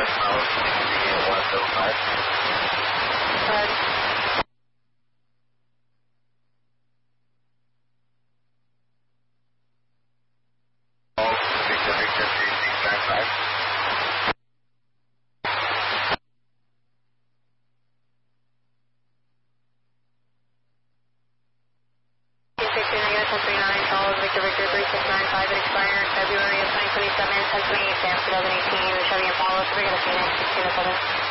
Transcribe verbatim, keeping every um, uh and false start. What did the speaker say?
westbound sixty one seven five. Good. Victor Victor three six nine five. Victor negative ten three nine, call Victor Victor three six nine five, it expired February of twenty twenty-seven, ten twenty-eight, two thousand eighteen, Chevy Impala, Traffic at Phoenix, sixteen oh seven.